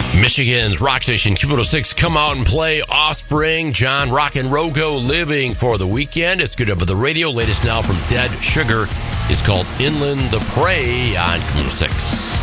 Michigan's rock station Q106, Come Out and Play, Offspring, John Rock and Rogo, Living for the Weekend. It's good up at the radio. Latest now from Dead Sugar is called Inland the Prey on Q106.